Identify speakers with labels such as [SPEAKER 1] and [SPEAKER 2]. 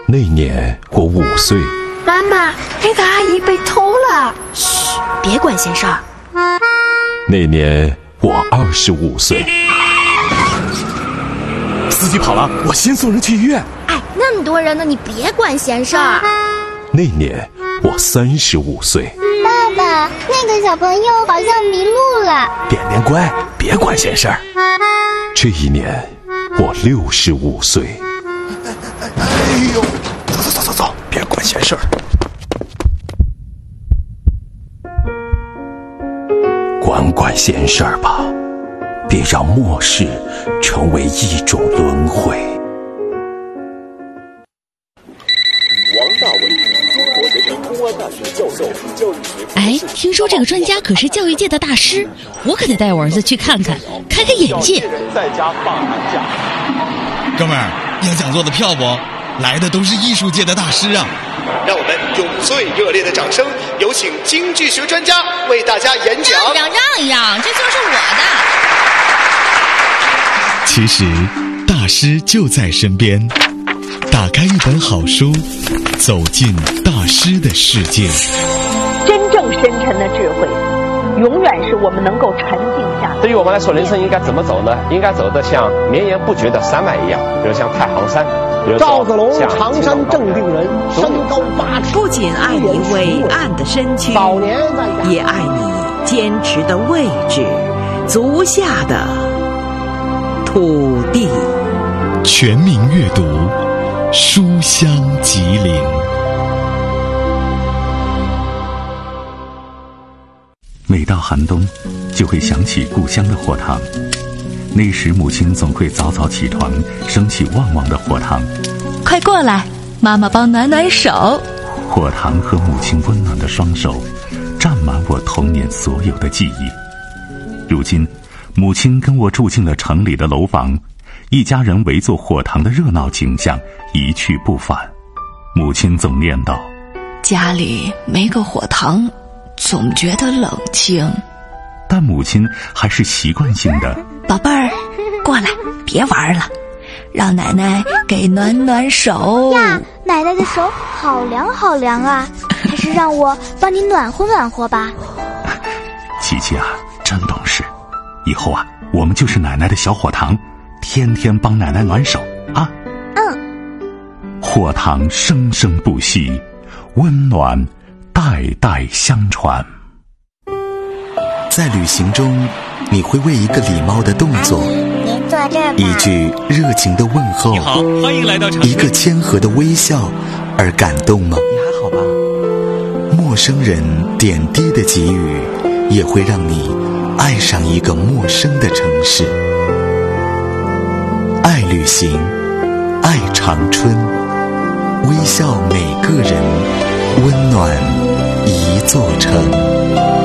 [SPEAKER 1] 那年我5岁。
[SPEAKER 2] 妈妈，那个阿姨被偷了。
[SPEAKER 3] 嘘，别管闲事儿。
[SPEAKER 1] 那年我25岁。
[SPEAKER 4] 司机跑了，我先送人去医院。
[SPEAKER 3] 哎，那么多人呢，你别管闲事儿。
[SPEAKER 1] 那年我35岁。
[SPEAKER 5] 爸爸，那个小朋友好像迷路了。
[SPEAKER 4] 点点乖，别管闲事儿。
[SPEAKER 1] 这一年我65岁。
[SPEAKER 4] 哎呦，走，别管闲事儿。
[SPEAKER 1] 管闲事儿吧，别让末世成为一种轮回。
[SPEAKER 6] 王大为，中国人民公安大学教授，教育学。
[SPEAKER 7] 哎，听说这个专家可是教育界的大师，我可得带我儿子去看看，开开眼界。
[SPEAKER 6] 在家放寒假。
[SPEAKER 8] 哥们儿，要讲座的票不？来的都是艺术界的大师啊！
[SPEAKER 9] 让我们用最热烈的掌声，有请经济学专家为大家演讲。
[SPEAKER 7] 让一让，这就是我的。
[SPEAKER 8] 其实，大师就在身边。打开一本好书，走进大师的世界。
[SPEAKER 10] 真正深沉的智慧，永远是我们能够沉静下。
[SPEAKER 11] 对于我们来说，人生应该怎么走呢？应该走得像绵延不绝的山脉一样，比如像太行山。
[SPEAKER 12] 赵子龙，常山正定人，身高8尺。
[SPEAKER 13] 不仅爱你伟岸的身躯，也爱你坚持的位置，足下的土地。
[SPEAKER 8] 全民阅读，书香吉林。
[SPEAKER 14] 每到寒冬，就会想起故乡的火塘。那时母亲总会早早起床，升起旺旺的火塘。
[SPEAKER 15] 快过来，妈妈帮暖暖手。
[SPEAKER 14] 火塘和母亲温暖的双手，占满我童年所有的记忆。如今，母亲跟我住进了城里的楼房，一家人围坐火塘的热闹景象一去不返。母亲总念叨：
[SPEAKER 15] 家里没个火塘，总觉得冷清。
[SPEAKER 14] 但母亲还是习惯性的：
[SPEAKER 15] 宝贝儿，过来，别玩了，让奶奶给暖暖手
[SPEAKER 5] 呀。奶奶的手好凉好凉啊，还是让我帮你暖和暖和吧。
[SPEAKER 14] 琪琪啊，真懂事，以后啊，我们就是奶奶的小火塘，天天帮奶奶暖手啊。火塘生生不息，温暖代代相传。
[SPEAKER 16] 在旅行中，你会为一个礼貌的动作，一句热情的问候，
[SPEAKER 8] 你好，欢迎来到长春，
[SPEAKER 16] 一个谦和的微笑而感动吗？
[SPEAKER 12] 你还好吧？
[SPEAKER 16] 陌生人点滴的给予，也会让你爱上一个陌生的城市。爱旅行，爱长春，微笑每个人，温暖一座城。